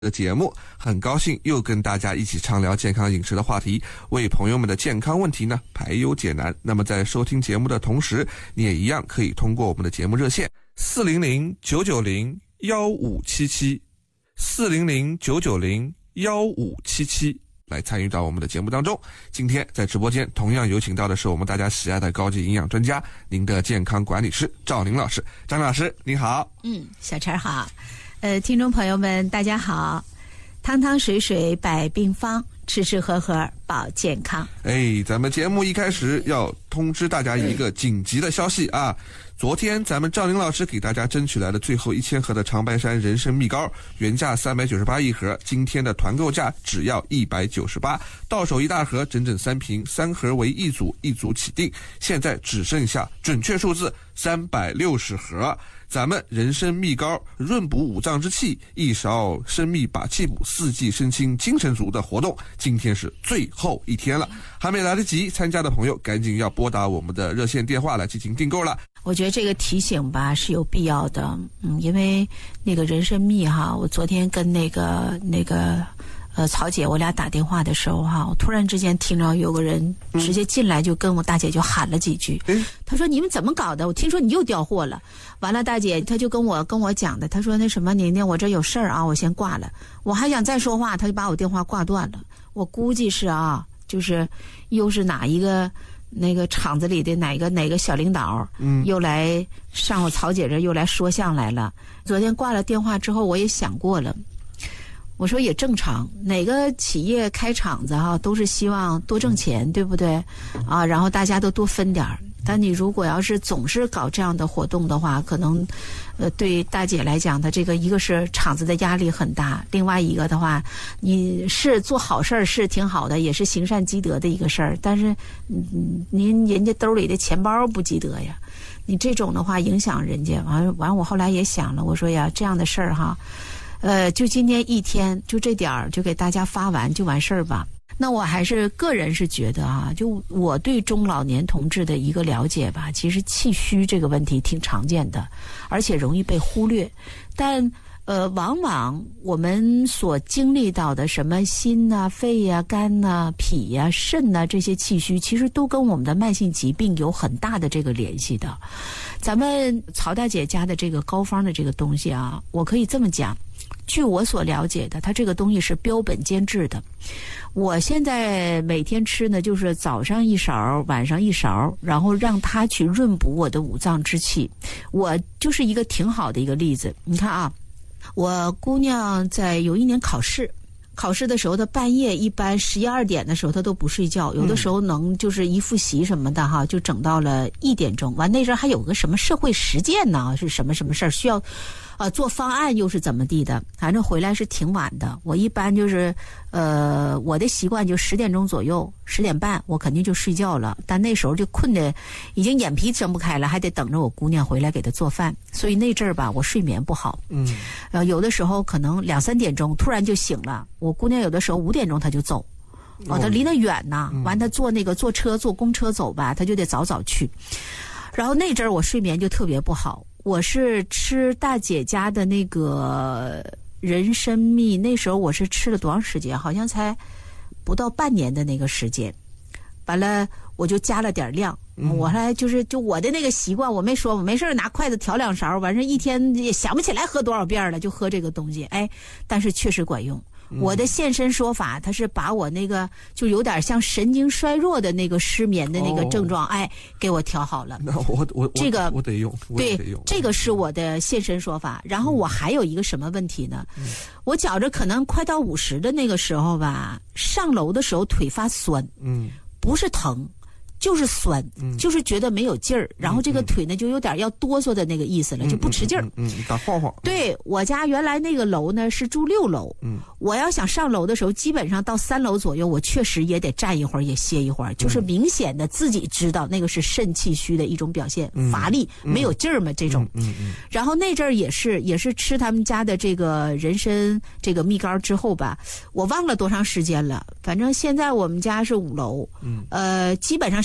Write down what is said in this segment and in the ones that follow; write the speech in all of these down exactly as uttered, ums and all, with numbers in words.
的节目，很高兴又跟大家一起畅聊健康饮食的话题，为朋友们的健康问题呢排忧解难。那么在收听节目的同时，你也一样可以通过我们的节目热线四零零九九零幺五七七四零零九九零幺五七七来参与到我们的节目当中。今天在直播间同样有请到的是我们大家喜爱的高级营养专家，您的健康管理师赵宁老师。张老师您好。 嗯，小陈好。呃，听众朋友们大家好，汤汤水水百病方，吃吃喝喝保健康。 哎，咱们节目一开始要通知大家一个紧急的消息啊！昨天咱们赵宁老师给大家争取来的最后一千盒的长白山人参蜜膏，原价三百九十八一盒，今天的团购价只要一百九十八，到手一大盒，整整三瓶，三盒为一组，一组起订，现在只剩下准确数字三百六十盒。咱们人参蜜膏润补五脏之气，一勺参蜜把气补，四季身轻精神足的活动，今天是最后一天了，还没来得及参加的朋友赶紧要拨打我们的热线电话来进行订购了。 我觉得这个提醒吧是有必要的，嗯，因为那个人参蜜哈，我昨天跟那个那个呃曹姐我俩打电话的时候哈，我突然之间听到有个人直接进来就跟我大姐就喊了几句，嗯，他说你们怎么搞的？我听说你又调货了。完了，大姐她就跟我跟我讲的，她说那什么宁宁，我这有事儿啊，我先挂了。我还想再说话，她就把我电话挂断了。我估计是啊，就是又是哪一个那个厂子里的哪个哪个小领导，嗯，又来上我曹姐这又来说相来了。昨天挂了电话之后，我也想过了。我说也正常，哪个企业开厂子哈、啊，都是希望多挣钱，对不对？啊，然后大家都多分点儿。但你如果要是总是搞这样的活动的话，可能，呃，对大姐来讲，她这个一个是厂子的压力很大，另外一个的话，你是做好事儿是挺好的，也是行善积德的一个事儿，但是，嗯，您人家兜里的钱包不积德呀，你这种的话影响人家，完完我后来也想了，我说呀，这样的事儿哈。呃，就今天一天，就这点儿，就给大家发完就完事儿吧。那我还是个人是觉得啊，就我对中老年同志的一个了解吧，其实气虚这个问题挺常见的，而且容易被忽略。但呃，往往我们所经历到的什么心呐、肺呀、肝呐、脾呀、肾呐这些气虚，其实都跟我们的慢性疾病有很大的这个联系的。咱们曹大姐家的这个膏方的这个东西啊，我可以这么讲。据我所了解的，它这个东西是标本兼治的。我现在每天吃呢，就是早上一勺，晚上一勺，然后让它去润补我的五脏之气。我就是一个挺好的一个例子。你看啊，我姑娘在有一年考试，考试的时候，她半夜一般十一二点的时候，她都不睡觉，有的时候能就是一复习什么的哈，就整到了一点钟。完那阵还有个什么社会实践呢，是什么什么事儿需要。呃，做方案又是怎么地的？反正回来是挺晚的。我一般就是，呃，我的习惯就十点钟左右，十点半我肯定就睡觉了。但那时候就困得已经眼皮睁不开了，还得等着我姑娘回来给她做饭。所以那阵儿吧，我睡眠不好。嗯，呃，有的时候可能两三点钟突然就醒了。我姑娘有的时候五点钟她就走，哦，她离得远呐。完，她坐那个坐车坐公车走吧，她就得早早去。然后那阵儿我睡眠就特别不好。我是吃大姐家的那个人参蜜，那时候我是吃了多长时间？好像才不到半年的那个时间。完了，我就加了点量。嗯、我还就是就我的那个习惯，我没说，我没事拿筷子调两勺，完事一天也想不起来喝多少遍了，就喝这个东西。哎，但是确实管用。我的现身说法，他是把我那个就有点像神经衰弱的那个失眠的那个症状，哦、哎，给我调好了。 那我我这个我得用，我也得用。 对，这个是我的现身说法。然后我还有一个什么问题呢？嗯、我觉着可能快到五十的那个时候吧，上楼的时候腿发酸，嗯，不是疼。就是酸，嗯、就是觉得没有劲儿，然后这个腿呢就有点要哆嗦的那个意思了，嗯、就不持劲儿。 嗯，打晃晃。 对，我家原来那个楼呢是住六楼，嗯，我要想上楼的时候，基本上到三楼左右，我确实也得站一会儿，也歇一会儿，就是明显的自己知道那个是肾气虚的一种表现，嗯、乏力、嗯、没有劲儿嘛这种。嗯 嗯, 嗯。然后那阵儿也是也是吃他们家的这个人参这个蜜膏之后吧，我忘了多长时间了，反正现在我们家是五楼，嗯，呃，基本上。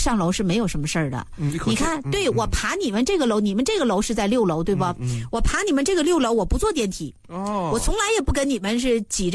上楼是没有什么事儿的。 嗯， 你看， 嗯、 对、 嗯、 我爬你们这个楼，你们这个楼是在六楼，对吧？ 嗯嗯、 我爬你们这个六楼，我不坐电梯。 哦， 我从来也不跟你们是挤